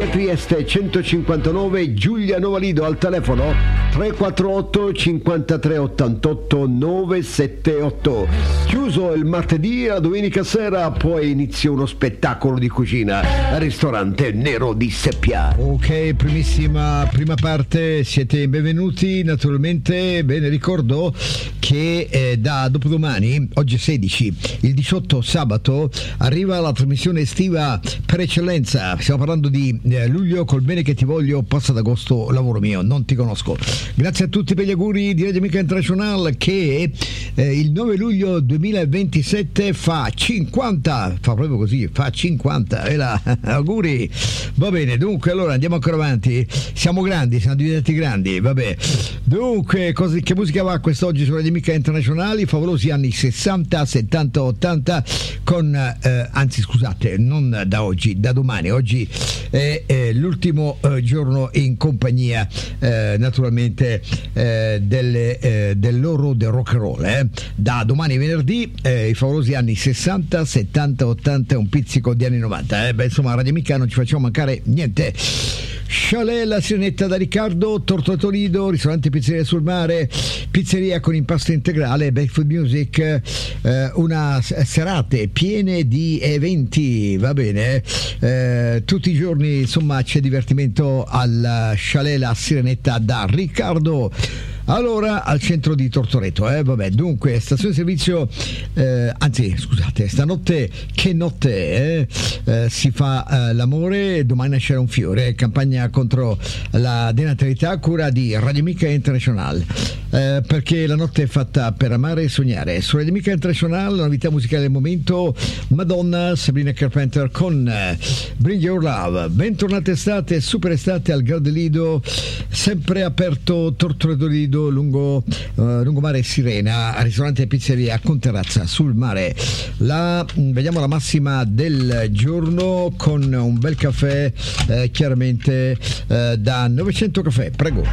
via Trieste 159, Giulia Novalido, al telefono 348 53 88 978. Chiuso il martedì, la domenica sera poi inizia uno spettacolo di cucina al ristorante Nero di Seppia. Ok, prima parte, siete benvenuti naturalmente. Bene, ricordo che da dopodomani, oggi è 16, il 18 sabato, arriva la trasmissione estiva per eccellenza. Stiamo parlando di luglio, col bene che ti voglio, passa ad agosto, lavoro mio, non ti conosco. Grazie a tutti per gli auguri di Radio Amica International, che il 9 luglio 2027 fa 50, fa proprio così, fa 50, auguri. Va bene, dunque allora andiamo ancora avanti, siamo grandi, siamo diventati grandi, vabbè. Dunque, che musica va quest'oggi su Radio Amica Internazionale? I favolosi anni 60, 70, 80 con, anzi scusate, non da oggi, da domani. Oggi è l'ultimo giorno in compagnia naturalmente dell'oro del rock and roll. Da domani venerdì i favolosi anni 60, 70, 80 e un pizzico di anni 90. Insomma, a Radio Amica non ci facciamo mancare niente. Chalet La Sirenetta da Riccardo, Tortolido, ristorante Pizzeria sul Mare, pizzeria con impasto integrale, Back Food Music, una serate piene di eventi, va bene, tutti i giorni insomma c'è divertimento al Chalet La Sirenetta da Riccardo. Allora, al centro di Tortoreto, vabbè, dunque, stazione di servizio, anzi, scusate, stanotte, che notte, si fa l'amore, domani nascerà un fiore, campagna contro la denatalità a cura di Radio Amica International, perché la notte è fatta per amare e sognare. Su Radio Amica International, la novità musicale del momento, Madonna, Sabrina Carpenter con Bring Your Love. Bentornata estate, super estate al Gardelido, sempre aperto Tortoreto Lido, lungomare Sirena, ristorante e pizzeria con terrazza sul mare. Vediamo la massima del giorno con un bel caffè, chiaramente da 900 caffè, prego.